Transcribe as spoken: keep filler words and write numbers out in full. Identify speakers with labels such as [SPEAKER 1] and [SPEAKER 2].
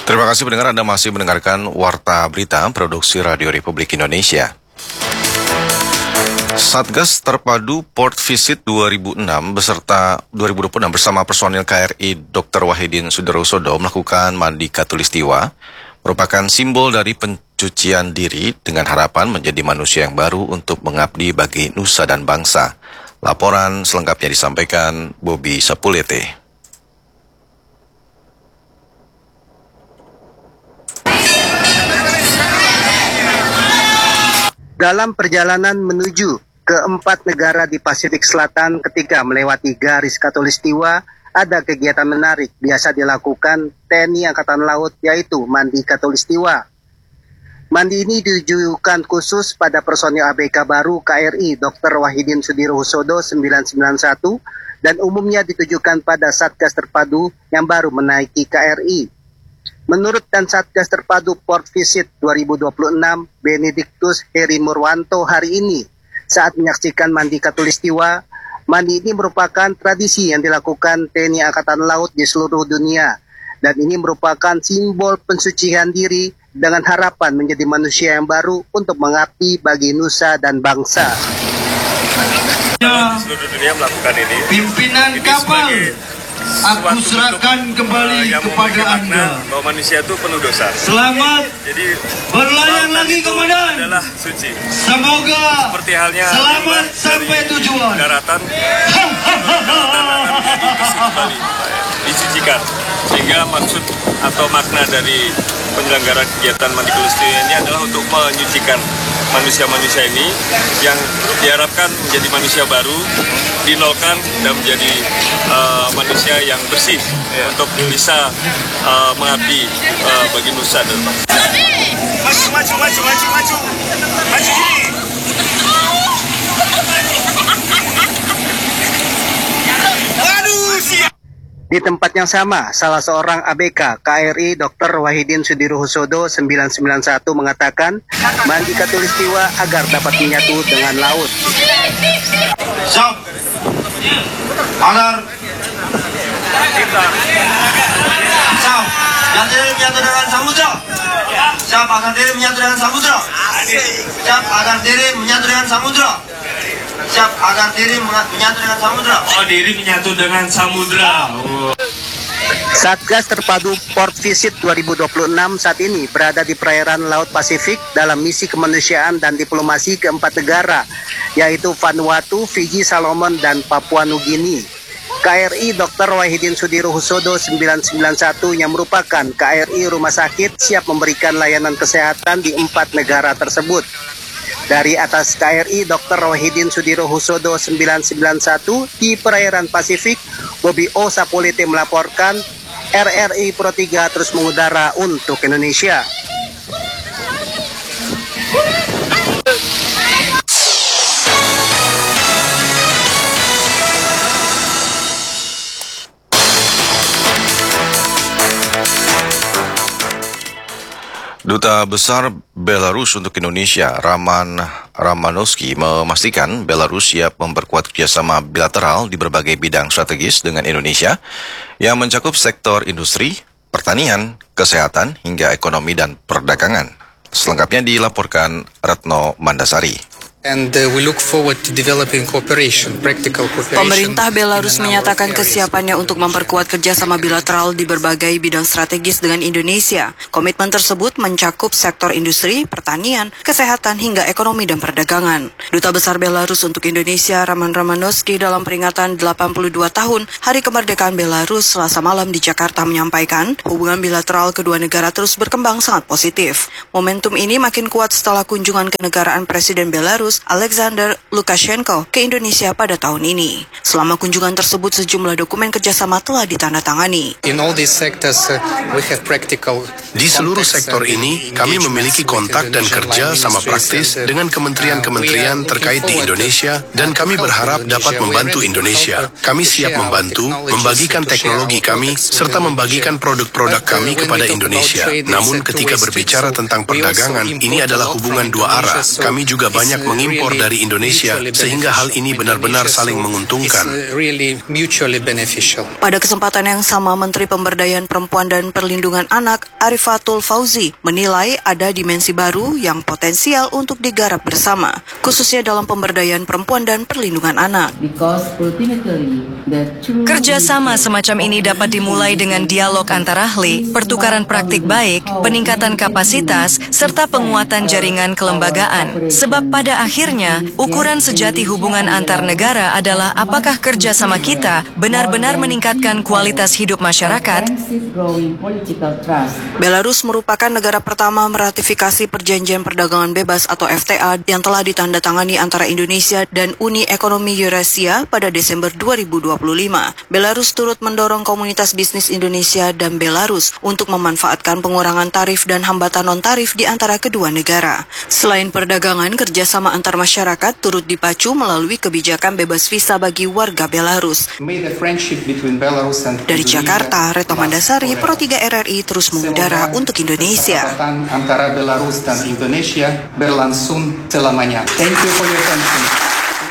[SPEAKER 1] Terima kasih pendengar, Anda masih mendengarkan Warta Berita Produksi Radio Republik Indonesia. Satgas Terpadu Port Visit dua ribu enam beserta dua ribu dua puluh enam bersama personil K R I Doktor Wahidin Sudirohusodo melakukan mandi Katulistiwa, merupakan simbol dari pencucian diri dengan harapan menjadi manusia yang baru untuk mengabdi bagi nusa dan bangsa. Laporan selengkapnya disampaikan Bobby Sapulete.
[SPEAKER 2] Dalam perjalanan menuju ke empat negara di Pasifik Selatan ketika melewati garis Katulistiwa, ada kegiatan menarik biasa dilakukan T N I Angkatan Laut, yaitu mandi Katulistiwa. Mandi ini ditujukan khusus pada personil A B K baru K R I Doktor Wahidin Sudirohusodo sembilan sembilan satu dan umumnya ditujukan pada Satgas Terpadu yang baru menaiki K R I. Menurut dan Satgas Terpadu Port Visit dua ribu dua puluh enam, Benediktus Heri Murwanto hari ini saat menyaksikan mandi Katulistiwa, mandi ini merupakan tradisi yang dilakukan T N I Angkatan Laut di seluruh dunia. Dan ini merupakan simbol pensucian diri dengan harapan menjadi manusia yang baru untuk mengabdi bagi nusa dan bangsa.
[SPEAKER 3] Ya, seluruh dunia melakukan ini. Pimpinan ini kapal, aku serahkan kembali uh, kepada Anda.
[SPEAKER 4] Bahwa manusia itu penuh dosa.
[SPEAKER 3] Selamat. Jadi berlayar lagi, Komandan.
[SPEAKER 4] Adalah suci.
[SPEAKER 3] Semoga
[SPEAKER 4] seperti halnya
[SPEAKER 3] selamat sampai tujuan.
[SPEAKER 4] Daratan. Daratan akan bersih kembali, disucikan. Sehingga maksud atau makna dari penyelenggaraan kegiatan mandi Katulistiwa ini adalah untuk menyucikan manusia-manusia ini yang diharapkan menjadi manusia baru, dinolkan dan menjadi uh, manusia yang bersih ya, untuk bisa uh, mengabdi uh, bagi nusa dan bangsa.
[SPEAKER 3] Maju, maju, maju, maju, maju, maju. Aduh, siap.
[SPEAKER 2] Di tempat yang sama, salah seorang A B K K R I Doktor Wahidin Sudirohusodo sembilan sembilan satu mengatakan mandi Katulistiwa agar dapat menyatu dengan laut.
[SPEAKER 3] Siap. Agar kita siap. Yang diri menyatu dengan samudra. Siap agar diri menyatu dengan samudra. Siap agar diri menyatu dengan samudra. Siap agar diri menyatu dengan samudra. Oh, diri menyatu dengan samudra. Oh.
[SPEAKER 2] Satgas Terpadu Port Visit dua ribu dua puluh enam saat ini berada di perairan Laut Pasifik dalam misi kemanusiaan dan diplomasi ke empat negara, yaitu Vanuatu, Fiji, Solomon, dan Papua Nugini. K R I Doktor Wahidin Sudirohusodo sembilan sembilan satu yang merupakan K R I rumah sakit siap memberikan layanan kesehatan di empat negara tersebut. Dari atas K R I Doktor Wahidin Sudirohusodo sembilan sembilan satu di perairan Pasifik, Bobby O. Sapulete melaporkan. R R I Pro tiga terus mengudara untuk Indonesia.
[SPEAKER 1] Duta Besar Belarus untuk Indonesia, Raman Ramanovsky, memastikan Belarus siap memperkuat kerjasama bilateral di berbagai bidang strategis dengan Indonesia yang mencakup sektor industri, pertanian, kesehatan, hingga ekonomi dan perdagangan. Selengkapnya dilaporkan Retno Mandasari.
[SPEAKER 5] And uh, we look forward to developing cooperation, practical cooperation.
[SPEAKER 6] Pemerintah Belarus menyatakan kesiapannya untuk memperkuat kerjasama bilateral di berbagai bidang strategis dengan Indonesia. Komitmen tersebut mencakup sektor industri, pertanian, kesehatan, hingga ekonomi dan perdagangan. Duta Besar Belarus untuk Indonesia, Raman Ramanovsky, dalam peringatan delapan puluh dua tahun Hari Kemerdekaan Belarus Selasa malam di Jakarta menyampaikan, hubungan bilateral kedua negara terus berkembang sangat positif. Momentum ini makin kuat setelah kunjungan kenegaraan Presiden Belarus Alexander Lukashenko ke Indonesia pada tahun ini. Selama kunjungan tersebut, sejumlah dokumen kerjasama telah ditandatangani.
[SPEAKER 5] In all these sectors, uh, we have practical
[SPEAKER 7] Di seluruh sektor ini, kami memiliki kontak dan kerja sama praktis dengan kementerian-kementerian terkait di Indonesia, dan kami berharap dapat membantu Indonesia. Kami siap membantu, membagikan teknologi kami, serta membagikan produk-produk kami kepada Indonesia. Namun ketika berbicara tentang perdagangan, ini adalah hubungan dua arah. Kami juga banyak mengingat mengimpor dari Indonesia sehingga hal ini benar-benar saling menguntungkan.
[SPEAKER 6] Pada kesempatan yang sama, Menteri Pemberdayaan Perempuan dan Perlindungan Anak Arifatul Fauzi menilai ada dimensi baru yang potensial untuk digarap bersama, khususnya dalam pemberdayaan perempuan dan perlindungan anak.
[SPEAKER 8] Kerjasama semacam ini dapat dimulai dengan dialog antar ahli, pertukaran praktik baik, peningkatan kapasitas, serta penguatan jaringan kelembagaan. Sebab pada akhirnya, ukuran sejati hubungan antar negara adalah apakah kerjasama kita benar-benar meningkatkan kualitas hidup masyarakat.
[SPEAKER 6] Belarus merupakan negara pertama meratifikasi Perjanjian Perdagangan Bebas atau F T A yang telah ditandatangani antara Indonesia dan Uni Ekonomi Eurasia pada Desember dua ribu dua puluh lima. Belarus turut mendorong komunitas bisnis Indonesia dan Belarus untuk memanfaatkan pengurangan tarif dan hambatan non-tarif di antara kedua negara. Selain perdagangan, kerjasama antar masyarakat turut dipacu melalui kebijakan bebas visa bagi warga Belarus. Dari Jakarta, Retno Mandasari, Pro tiga R R I terus mengudara untuk Indonesia.
[SPEAKER 9] Antara Belarus dan Indonesia berlangsung selamanya. Thank you for your attention.